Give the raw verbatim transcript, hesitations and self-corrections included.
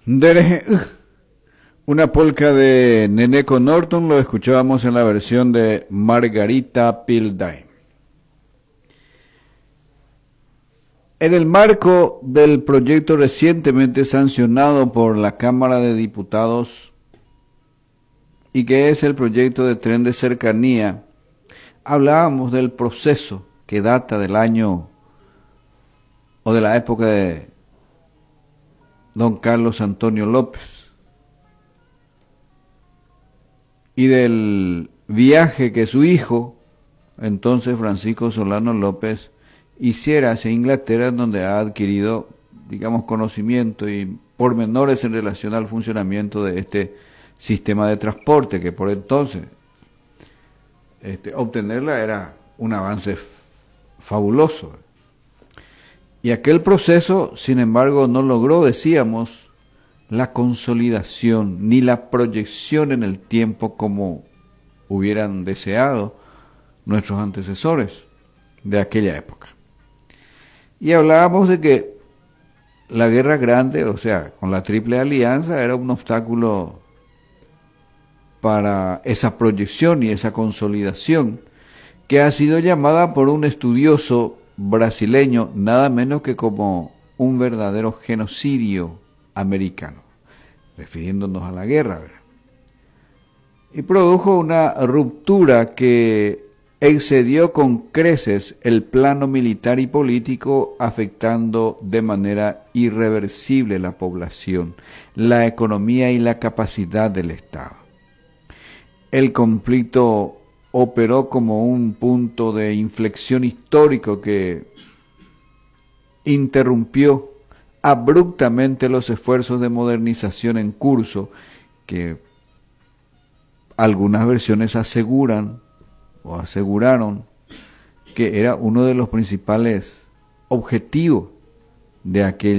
Dere, una polca de Neneko Norton, lo escuchábamos en la versión de Margarita Pildai. En el marco del proyecto recientemente sancionado por la Cámara de Diputados y que es el proyecto de tren de cercanía, hablábamos del proceso que data del año o de la época de don Carlos Antonio López y del viaje que su hijo, entonces Francisco Solano López, hiciera hacia Inglaterra, donde ha adquirido, digamos, conocimiento y pormenores en relación al funcionamiento de este sistema de transporte, que por entonces este, obtenerla era un avance fabuloso. Y aquel proceso, sin embargo, no logró, decíamos, la consolidación ni la proyección en el tiempo como hubieran deseado nuestros antecesores de aquella época. Y hablábamos de que la guerra grande, o sea, con la Triple Alianza, era un obstáculo para esa proyección y esa consolidación, que ha sido llamada por un estudioso brasileño nada menos que como un verdadero genocidio americano, refiriéndonos a la guerra, ¿verdad? Y produjo una ruptura que excedió con creces el plano militar y político, afectando de manera irreversible la población, la economía y la capacidad del Estado. El conflicto operó como un punto de inflexión histórico que interrumpió abruptamente los esfuerzos de modernización en curso, que algunas versiones aseguran o aseguraron que era uno de los principales objetivos de aquel